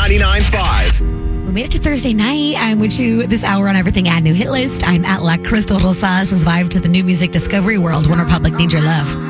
99.5. We made it to Thursday night. I'm with you this hour on Everything Ad New Hit List. I'm at La Crystal Rosas. This is Vibe to the new music discovery world. One Republic, Need Your Love.